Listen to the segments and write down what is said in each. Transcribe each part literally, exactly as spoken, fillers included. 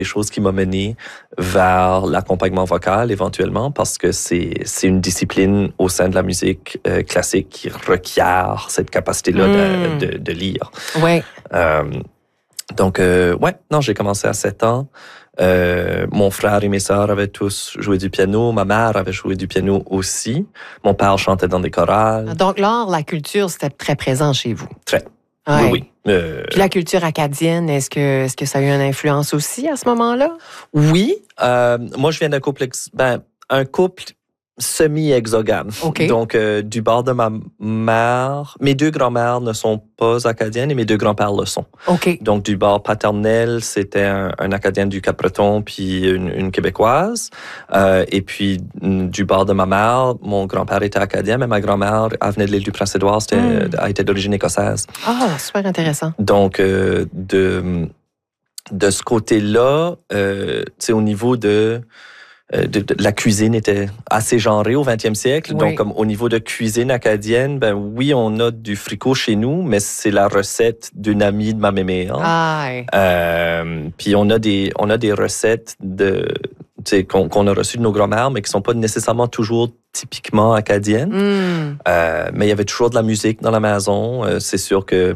des choses qui m'ont mené vers l'accompagnement vocal éventuellement, parce que c'est, c'est une discipline au sein de la musique euh, classique qui requiert cette capacité-là mm. de, de, de lire. Ouais. Euh, donc, euh, ouais, non, j'ai commencé à sept ans. Euh, mon frère et mes sœurs avaient tous joué du piano. Ma mère avait joué du piano aussi. Mon père chantait dans des chorales. Donc, l'art, la culture, c'était très présent chez vous. Très. Ouais. Oui, oui. Euh... Puis la culture acadienne, est-ce que, est-ce que ça a eu une influence aussi à ce moment-là? Oui. Euh, moi, je viens d'un couple... Ex... Ben, un couple semi-exogame. Okay. Donc, euh, du bord de ma mère, mes deux grands-mères ne sont pas acadiennes et mes deux grands-pères le sont. Okay. Donc, du bord paternel, c'était un, un Acadien du Cap-Breton puis une, une Québécoise. Euh, et puis, du bord de ma mère, mon grand-père était acadien, mais ma grand-mère, elle venait de l'île du Prince-Édouard, c'était, mm. elle était d'origine écossaise. Ah, oh, super intéressant. Donc, euh, de, de ce côté-là, euh, tu sais, au niveau de... De, de, la cuisine était assez genrée au vingtième siècle. Oui. Donc, comme au niveau de cuisine acadienne, ben oui, on a du fricot chez nous, mais c'est la recette d'une amie de ma mémère. Ah, euh, puis on a des, on a des recettes de, qu'on, qu'on a reçues de nos grand-mères, mais qui sont pas nécessairement toujours typiquement acadiennes. Mm. Euh, mais il y avait toujours de la musique dans la maison. Euh, c'est sûr que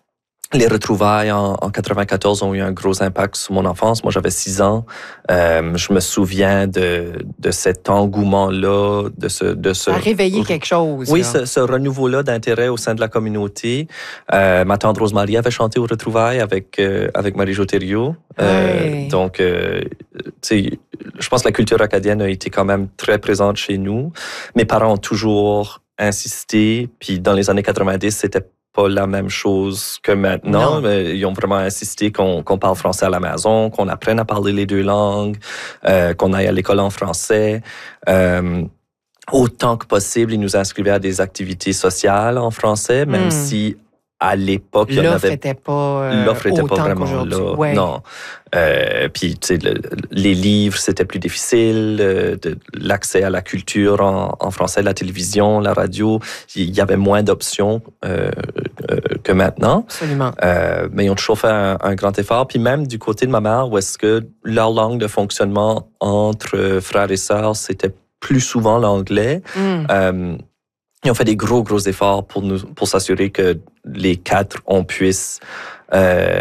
les retrouvailles en, en quatre-vingt-quatorze ont eu un gros impact sur mon enfance. Moi, j'avais six ans. Euh, je me souviens de, de cet engouement-là, de ce... De ce ça a réveillé quelque chose. Oui, là. ce, ce renouveau-là d'intérêt au sein de la communauté. Euh, ma tante Rose-Marie avait chanté aux retrouvailles avec, euh, avec Marie-Jo Thériault. Euh, ouais. Donc, euh, tu sais, je pense que la culture acadienne a été quand même très présente chez nous. Mes parents ont toujours insisté, puis dans les années quatre-vingt-dix, c'était pas la même chose que maintenant. Non. Mais ils ont vraiment insisté qu'on, qu'on parle français à la maison, qu'on apprenne à parler les deux langues, euh, qu'on aille à l'école en français. Euh, autant que possible, ils nous inscrivaient à des activités sociales en français, même mm. si à l'époque, il y en l'offre avait... était pas euh, L'offre n'était autant pas vraiment qu'aujourd'hui. là. Ouais. Non. Euh, puis, tu sais, le, les livres, c'était plus difficile. Euh, de, l'accès à la culture en, en français, la télévision, la radio, il y avait moins d'options euh, euh, que maintenant. Absolument. Euh, mais ils ont toujours fait un, un grand effort. Puis même du côté de ma mère, où est-ce que leur langue de fonctionnement entre frères et sœurs, c'était plus souvent l'anglais. Mm. Euh, Ils ont fait des gros, gros efforts pour nous, pour s'assurer que les quatre, on puisse euh,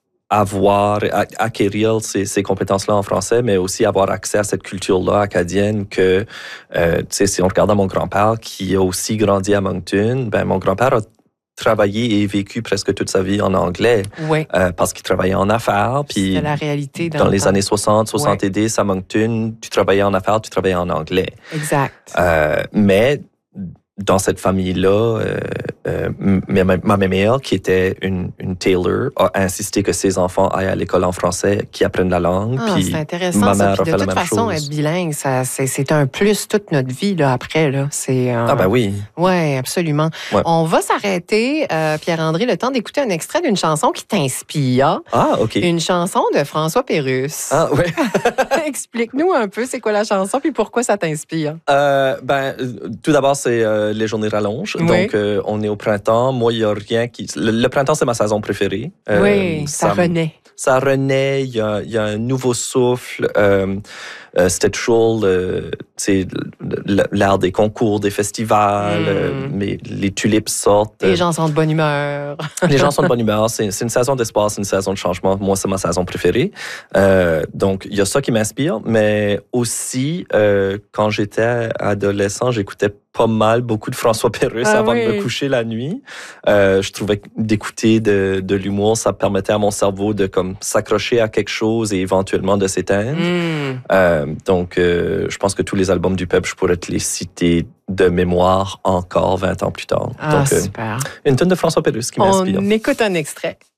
avoir, acquérir ces, ces compétences-là en français, mais aussi avoir accès à cette culture-là acadienne que, euh, tu sais, si on regarde à mon grand-père qui a aussi grandi à Moncton, ben mon grand-père a travaillé et vécu presque toute sa vie en anglais. Oui. Euh, parce qu'il travaillait en affaires. Puis c'était la réalité dans, dans les temps. années soixante, soixante-dix, ouais. à Moncton, tu travaillais en affaires, tu travaillais en anglais. Exact. Euh, mais dans cette famille-là, euh, euh, ma, ma mère, qui était une, une tailor, a insisté que ses enfants aillent à l'école en français, qu'ils apprennent la langue. Ah, puis c'est intéressant. Ma mère ça. a fait de la toute même façon, chose. être bilingue, ça, c'est, c'est un plus toute notre vie là, après. Là. C'est, euh... Ah ben oui. Oui, absolument. Ouais. On va s'arrêter, euh, Pierre-André, le temps d'écouter un extrait d'une chanson qui t'inspire. Ah, OK. Une chanson de François Pérusse. Ah, oui. Explique-nous un peu c'est quoi la chanson puis pourquoi ça t'inspire. Euh, ben, tout d'abord, c'est euh, Les journées rallongent. Oui. Donc, euh, on est au printemps. Moi, il n'y a rien qui... Le, le printemps, c'est ma saison préférée. Euh, oui, ça, ça renaît. Ça renaît. Il y a, il y a un nouveau souffle. Euh, euh, c'était toujours le, l'ère des concours, des festivals. Mm. Euh, mais les tulipes sortent. Les gens sont de bonne humeur. Les gens sont de bonne humeur. C'est, c'est une saison d'espoir, c'est une saison de changement. Moi, c'est ma saison préférée. Euh, donc, il y a ça qui m'inspire. Mais aussi, euh, quand j'étais adolescent, j'écoutais pas mal, beaucoup de François Pérusse ah, avant oui. de me coucher la nuit. Euh, je trouvais que d'écouter de, de l'humour, ça permettait à mon cerveau de comme s'accrocher à quelque chose et éventuellement de s'éteindre. Mm. Euh, donc, euh, je pense que tous les albums du peuple, je pourrais te les citer de mémoire encore vingt ans plus tard. Ah, donc, super. Euh, une tonne de François Pérusse qui m'inspire. On écoute un extrait.